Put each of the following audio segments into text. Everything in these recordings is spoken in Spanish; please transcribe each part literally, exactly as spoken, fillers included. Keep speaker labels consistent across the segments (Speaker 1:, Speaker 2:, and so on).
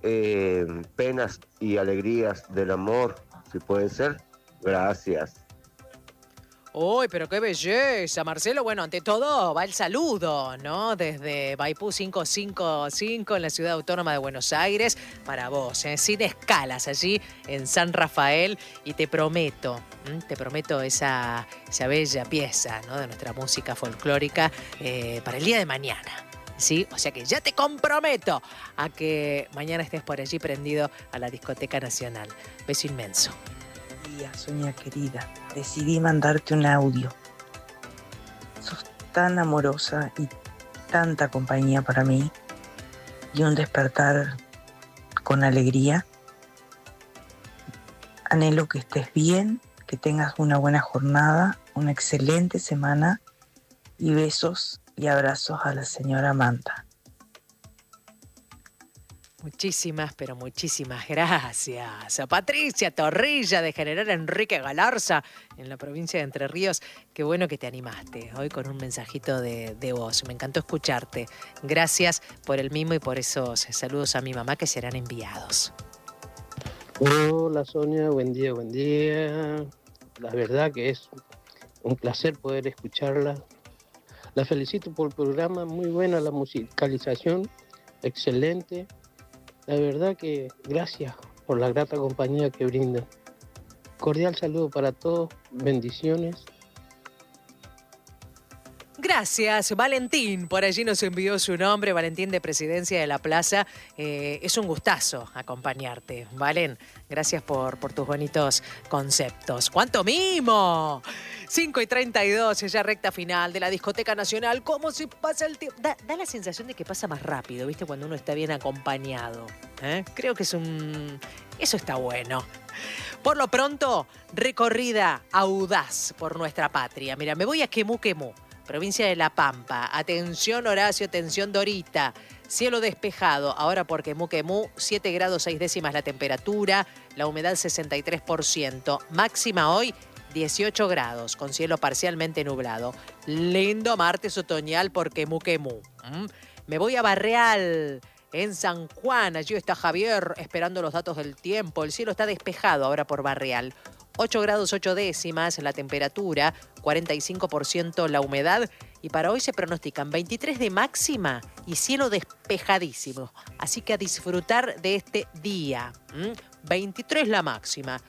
Speaker 1: eh, penas y alegrías del amor, si puede ser. Gracias.
Speaker 2: Uy, pero qué belleza, Marcelo. Bueno, ante todo va el saludo, ¿no? Desde Maipú quinientos cincuenta y cinco en la Ciudad Autónoma de Buenos Aires para vos, ¿eh? Sin escalas allí en San Rafael. Y te prometo, ¿m? te prometo esa, esa bella pieza, ¿no? De nuestra música folclórica eh, para el día de mañana. ¿Sí? O sea que ya te comprometo a que mañana estés por allí prendido a la Discoteca Nacional. Beso inmenso.
Speaker 3: Sonia querida, decidí mandarte un audio. Sos tan amorosa y tanta compañía para mí y un despertar con alegría. Anhelo que estés bien, que tengas una buena jornada, una excelente semana y besos y abrazos a la señora Manta.
Speaker 2: Muchísimas, pero muchísimas gracias a Patricia Torrilla de General Enrique Galarza en la provincia de Entre Ríos. Qué bueno que te animaste hoy con un mensajito de, de voz. Me encantó escucharte. Gracias por el mimo y por esos saludos a mi mamá que serán enviados.
Speaker 4: Hola Sonia, buen día, buen día. La verdad que es un placer poder escucharla. La felicito por el programa, muy buena la musicalización, excelente. La verdad que gracias por la grata compañía que brindan. Cordial saludo para todos, bendiciones.
Speaker 2: Gracias, Valentín. Por allí nos envió su nombre, Valentín de Presidencia de la Plaza. Eh, es un gustazo acompañarte, Valen. Gracias por, por tus bonitos conceptos. ¡Cuánto mimo! cinco y treinta y dos, ya recta final de la Discoteca Nacional. ¿Cómo se pasa el tiempo? Da, da la sensación de que pasa más rápido, ¿viste? Cuando uno está bien acompañado. ¿eh? Creo que es un... Eso está bueno. Por lo pronto, recorrida audaz por nuestra patria. Mira, me voy a Quemú Quemú, provincia de La Pampa. Atención Horacio, atención Dorita. Cielo despejado, ahora por Quemú Quemú, siete grados seis décimas la temperatura, la humedad sesenta y tres por ciento. Máxima hoy, dieciocho grados, con cielo parcialmente nublado. Lindo martes otoñal por Quemú Quemú. ¿Mm? Me voy a Barreal, en San Juan. Allí está Javier esperando los datos del tiempo. El cielo está despejado ahora por Barreal. ocho grados ocho décimas la temperatura, cuarenta y cinco por ciento la humedad. Y para hoy se pronostican veintitrés de máxima y cielo despejadísimo. Así que a disfrutar de este día. ¿Mm? veintitrés la máxima.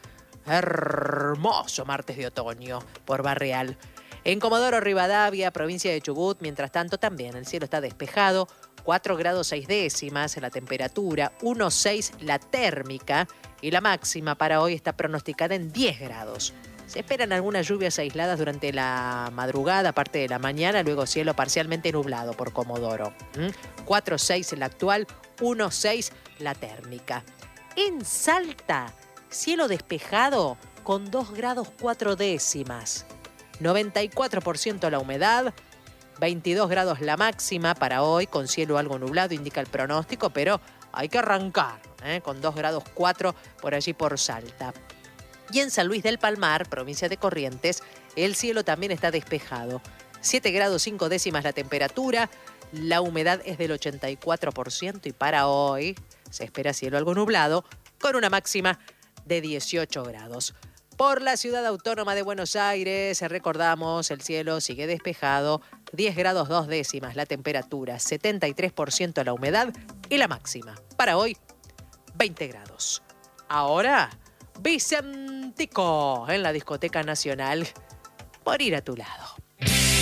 Speaker 2: Hermoso martes de otoño por Barreal. En Comodoro Rivadavia, provincia de Chubut, mientras tanto también el cielo está despejado. cuatro grados seis décimas la temperatura, uno coma seis la térmica y la máxima para hoy está pronosticada en diez grados. Se esperan algunas lluvias aisladas durante la madrugada, parte de la mañana, luego cielo parcialmente nublado por Comodoro. ¿Mm? cuatro coma seis la actual, uno coma seis la térmica. En Salta, cielo despejado con dos grados cuatro décimas. noventa y cuatro por ciento la humedad, veintidós grados la máxima para hoy, con cielo algo nublado, indica el pronóstico, pero hay que arrancar, ¿eh? con dos grados cuatro por allí por Salta. Y en San Luis del Palmar, provincia de Corrientes, el cielo también está despejado. siete grados cinco décimas la temperatura, la humedad es del ochenta y cuatro por ciento y para hoy se espera cielo algo nublado, con una máxima de dieciocho grados. Por la Ciudad Autónoma de Buenos Aires, recordamos, el cielo sigue despejado, diez grados dos décimas la temperatura, setenta y tres por ciento la humedad y la máxima para hoy, veinte grados. Ahora, Vicentico en la Discoteca Nacional, por ir a tu lado.